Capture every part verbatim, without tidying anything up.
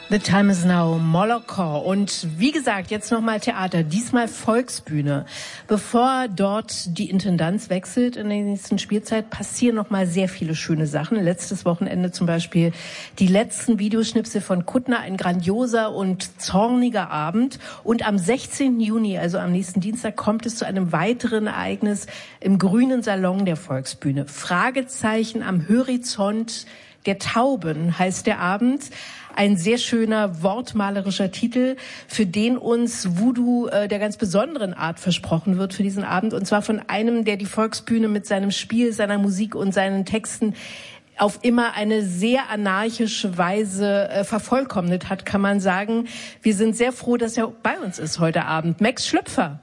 The Time is Now, Moloch. Und wie gesagt, jetzt nochmal Theater, diesmal Volksbühne. Bevor dort die Intendanz wechselt in der nächsten Spielzeit, passieren nochmal sehr viele schöne Sachen. Letztes Wochenende zum Beispiel die letzten Videoschnipsel von Kuttner, ein grandioser und zorniger Abend. Und am sechzehnten Juni, also am nächsten Dienstag, kommt es zu einem weiteren Ereignis im grünen Salon der Volksbühne. Fragezeichen am Horizont der Tauben heißt der Abend. Ein sehr schöner, wortmalerischer Titel, für den uns Voodoo äh, der ganz besonderen Art versprochen wird für diesen Abend. Und zwar von einem, der die Volksbühne mit seinem Spiel, seiner Musik und seinen Texten auf immer eine sehr anarchische Weise äh, vervollkommnet hat, kann man sagen. Wir sind sehr froh, dass er bei uns ist heute Abend. Max Schlüpfer.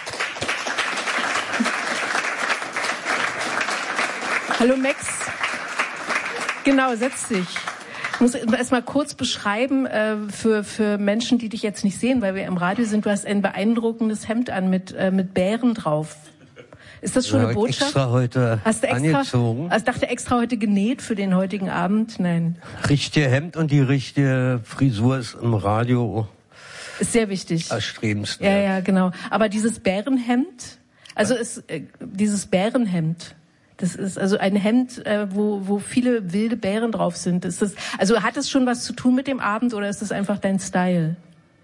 Hallo Max. Genau, setz dich. Ich muss erst mal kurz beschreiben äh, für für Menschen, die dich jetzt nicht sehen, weil wir im Radio sind. Du hast ein beeindruckendes Hemd an mit äh, mit Bären drauf. Ist das schon ja, eine Botschaft? Extra heute hast du extra, angezogen. Also ich dachte extra heute genäht für den heutigen Abend. Nein. Richtige Hemd und die richtige Frisur ist im Radio ist sehr wichtig. Erstrebenswert. Ja, ja, genau. Aber dieses Bärenhemd, also ist äh, dieses Bärenhemd. Das ist also ein Hemd, äh, wo wo viele wilde Bären drauf sind. Ist das, also hat es schon was zu tun mit dem Abend oder ist das einfach dein Style?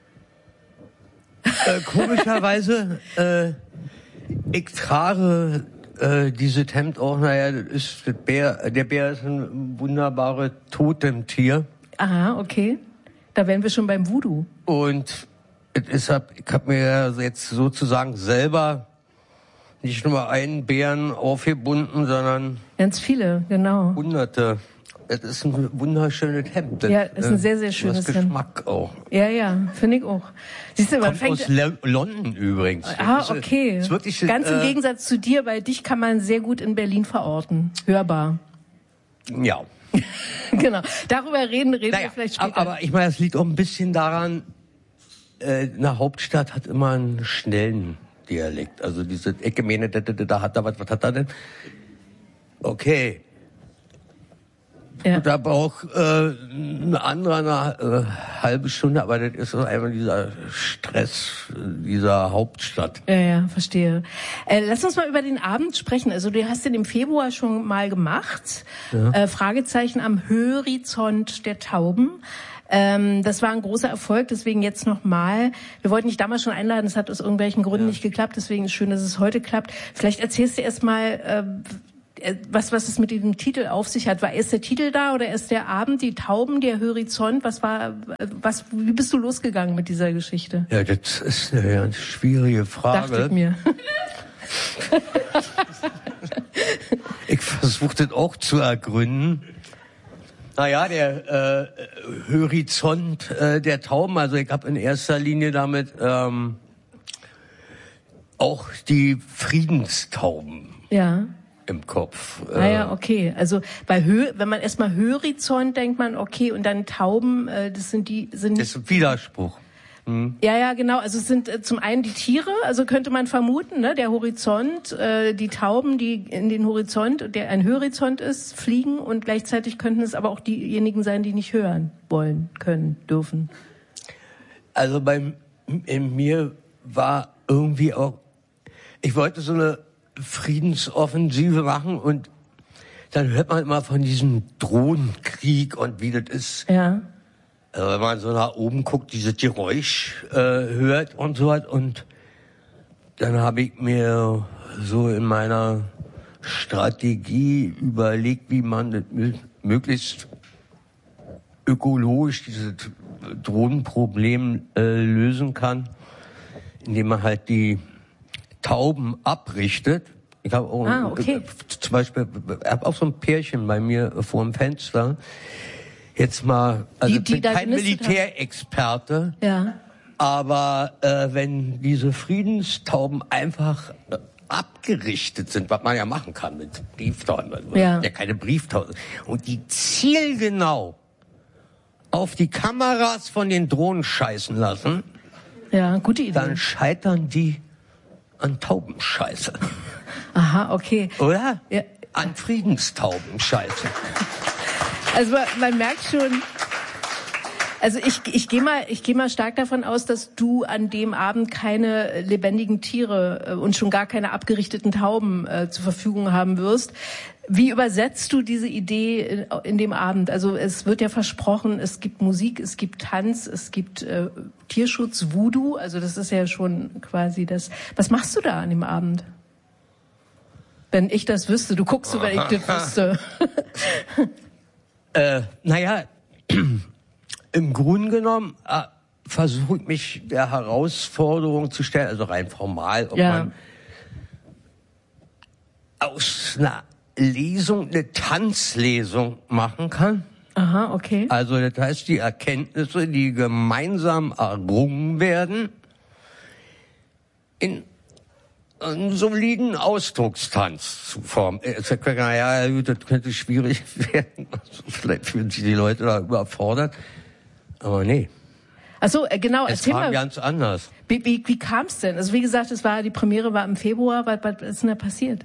Äh, komischerweise, äh, ich trage äh, dieses Hemd auch, naja, das ist das Bär, der Bär ist ein wunderbares Totemtier. Aha, okay. Da wären wir schon beim Voodoo. Und es ist, ich habe mir jetzt sozusagen selber nicht nur einen Bären aufgebunden, sondern ganz viele, genau. Hunderte. Es ist ein wunderschönes Hemd. Ja, es ist ein sehr, sehr schönes Hemd. Geschmack auch. Ja, ja, finde ich auch. Siehst du, man Kommt fängt aus Le- London übrigens. Ah, okay. Ist wirklich, ganz im äh, Gegensatz zu dir, weil dich kann man sehr gut in Berlin verorten. Hörbar. Ja. Genau. Darüber reden, reden naja, wir vielleicht später. Aber ich meine, es liegt auch ein bisschen daran, äh, eine Hauptstadt hat immer einen schnellen Dialekt. Also diese Ecke, meine, da, da, da hat er was, was hat er denn? Okay. Ja. Da braucht äh, ein anderer eine äh, halbe Stunde, aber das ist so einmal dieser Stress dieser Hauptstadt. Ja, ja, verstehe. Äh, lass uns mal über den Abend sprechen. Also du hast den im Februar schon mal gemacht. Ja. Äh, Fragezeichen am Horizont der Tauben. Ähm, das war ein großer Erfolg, deswegen jetzt nochmal. Wir wollten dich damals schon einladen, es hat aus irgendwelchen Gründen ja. nicht geklappt, deswegen ist es schön, dass es heute klappt. Vielleicht erzählst du erst mal, äh, was, was es mit diesem Titel auf sich hat. War erst der Titel da oder erst der Abend, die Tauben, der Horizont? Was war, was, wie bist du losgegangen mit dieser Geschichte? Ja, das ist eine ganz schwierige Frage. Dachte ich mir. Ich versuche das auch zu ergründen. Naja, der äh, Horizont äh, der Tauben, also ich habe in erster Linie damit ähm, auch die Friedenstauben ja. im Kopf. Ah ja, okay. Also bei Hö wenn man erstmal Horizont denkt man, okay, und dann Tauben, äh, das sind die sind Das ist ein Widerspruch. Hm. Ja, ja, genau. Also es sind äh, zum einen die Tiere, also könnte man vermuten, ne, der Horizont, äh, die Tauben, die in den Horizont, der ein Horizont ist, fliegen und gleichzeitig könnten es aber auch diejenigen sein, die nicht hören wollen, können, dürfen. Also bei in mir war irgendwie auch, ich wollte so eine Friedensoffensive machen und dann hört man immer von diesem Drohnenkrieg und wie das ist. Ja. Also wenn man so nach oben guckt, dieses Geräusch äh, hört und so was. Und dann habe ich mir so in meiner Strategie überlegt, wie man das möglichst ökologisch dieses Drohnenproblem äh, lösen kann, indem man halt die Tauben abrichtet. Ich habe auch ah, okay. äh, zum Beispiel, ich habe auch so ein Pärchen bei mir äh, vor dem Fenster. Jetzt mal, also die, die ich bin kein Militärexperte, ja. aber äh, wenn diese Friedenstauben einfach äh, abgerichtet sind, was man ja machen kann mit Brieftauben, ja. ja keine Brieftauben, und die zielgenau auf die Kameras von den Drohnen scheißen lassen, ja, gute Idee. Dann scheitern die an Taubenscheiße. Aha, okay. Oder? Ja. An Friedenstaubenscheiße. Also man, man merkt schon, Also ich, ich gehe mal, ich gehe mal stark davon aus, dass du an dem Abend keine lebendigen Tiere und schon gar keine abgerichteten Tauben äh, zur Verfügung haben wirst. Wie übersetzt du diese Idee in, in dem Abend? Also es wird ja versprochen, es gibt Musik, es gibt Tanz, es gibt äh, Tierschutz, Voodoo. Also das ist ja schon quasi das. Was machst du da an dem Abend? Wenn ich das wüsste, du guckst so, wenn ich das wüsste. äh, naja, im Grunde genommen äh, versuche ich mich der Herausforderung zu stellen, also rein formal, ob ja. man aus einer Lesung eine Tanzlesung machen kann. Aha, okay. Also das heißt, die Erkenntnisse, die gemeinsam errungen werden, in einen soliden Ausdruckstanz zu formen. Naja, das könnte schwierig werden. Also vielleicht fühlen sich die Leute da überfordert. Aber nee. Ach so, genau. Es kam ganz anders. Wie, wie, wie kam es denn? Also wie gesagt, es war die Premiere war im Februar. Was, was ist denn da passiert?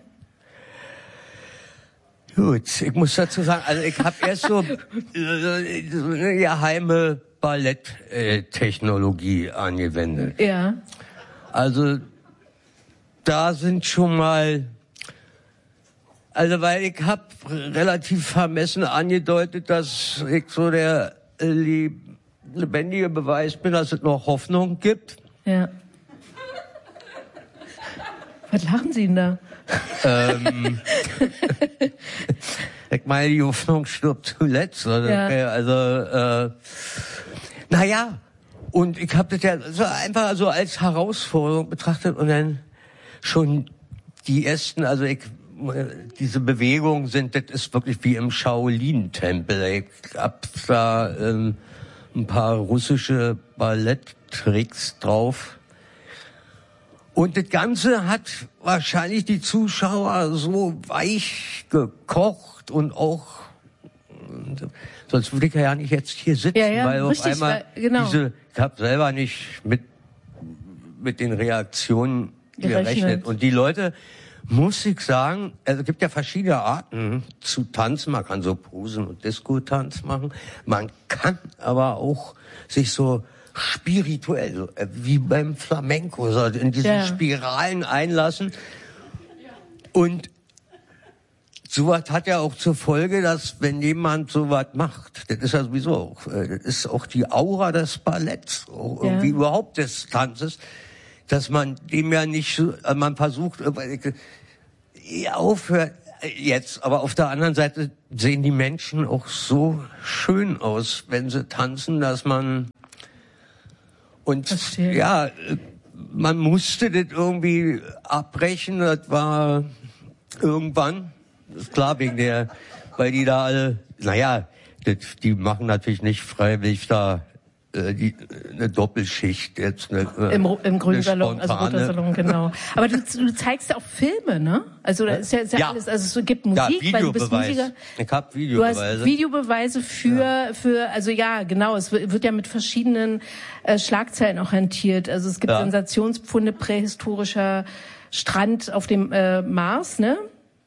Gut, ich muss dazu sagen, also ich habe erst so, äh, so eine geheime Balletttechnologie angewendet. Ja. Also da sind schon mal, also weil ich habe relativ vermessen angedeutet, dass ich so der äh, lebendige Beweis bin, dass es noch Hoffnung gibt. Ja. Was lachen Sie denn da? ähm, ich meine, die Hoffnung stirbt zuletzt. Oder? Ja. Also, äh, naja, und ich habe das ja so einfach so als Herausforderung betrachtet und dann schon die ersten, also ich, diese Bewegungen sind, das ist wirklich wie im Shaolin-Tempel. Ich hab da ähm, ein paar russische Balletttricks drauf. Und das Ganze hat wahrscheinlich die Zuschauer so weich gekocht und auch, sonst würde ich ja nicht jetzt hier sitzen, ja, ja, weil auf richtig, einmal weil, genau. diese, ich habe selber nicht mit mit den Reaktionen gerechnet. gerechnet. Und die Leute, muss ich sagen, also es gibt ja verschiedene Arten zu tanzen. Man kann so Posen- und Disco-Tanz machen. Man kann aber auch sich so spirituell, so, wie beim Flamenco, so in diesen ja. Spiralen einlassen. Und sowas hat ja auch zur Folge, dass wenn jemand sowas macht, das ist ja sowieso auch, das ist auch die Aura des Balletts, auch ja. irgendwie überhaupt des Tanzes, dass man dem ja nicht, man versucht, ja, aufhört jetzt, aber auf der anderen Seite sehen die Menschen auch so schön aus, wenn sie tanzen, dass man und Verstehe. ja, man musste das irgendwie abbrechen. Das war irgendwann, ist klar, wegen der, weil die da alle, naja, das, die machen natürlich nicht freiwillig da äh, die, eine Doppelschicht jetzt. Eine, Im, im grünen Salon, also roter Salon, genau. Aber du, du zeigst ja auch Filme, ne? Also da ist ja, ist ja, ja alles, also es gibt Musik, ja, weil du bist Musiker. Ich hab Videobeweise. Du hast Videobeweise für, ja. für, also ja, genau, es wird ja mit verschiedenen äh, Schlagzeilen auch hantiert. Also es gibt ja. Sensationspfunde prähistorischer Strand auf dem äh, Mars, ne?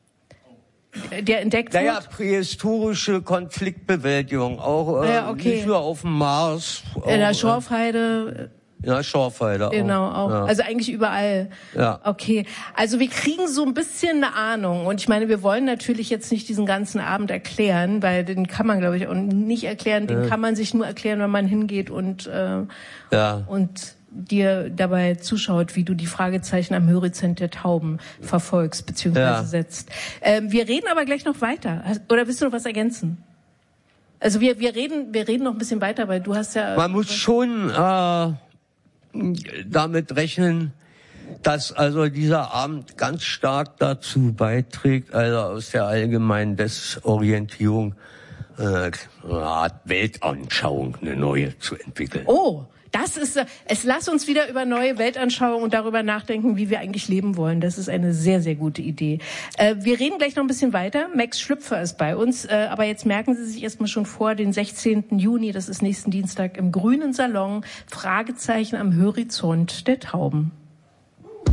Der entdeckt naja, wird? prähistorische Konfliktbewältigung, auch äh, ja, okay. nicht nur auf dem Mars. Auch, in der Schorfheide. Ja, Schorfheide auch. Genau, auch. Ja. Also eigentlich überall. Ja. Okay. Also wir kriegen so ein bisschen eine Ahnung. Und ich meine, wir wollen natürlich jetzt nicht diesen ganzen Abend erklären, weil den kann man, glaube ich, auch nicht erklären. Den ja. kann man sich nur erklären, wenn man hingeht und, äh, ja. und dir dabei zuschaut, wie du die Fragezeichen am Horizont der Tauben verfolgst bzw. Ja. setzt. Ähm, wir reden aber gleich noch weiter. Oder willst du noch was ergänzen? Also wir wir reden wir reden noch ein bisschen weiter, weil du hast ja... Man muss schon äh, damit rechnen, dass also dieser Abend ganz stark dazu beiträgt, also aus der allgemeinen Desorientierung äh, eine Art Weltanschauung, eine neue zu entwickeln. Oh, das ist, es lass uns wieder über neue Weltanschauungen und darüber nachdenken, wie wir eigentlich leben wollen. Das ist eine sehr, sehr gute Idee. Äh, wir reden gleich noch ein bisschen weiter. Max Schlüpfer ist bei uns, äh, aber jetzt merken Sie sich erstmal schon vor, den sechzehnten Juni, das ist nächsten Dienstag im Grünen Salon, Fragezeichen am Horizont der Tauben.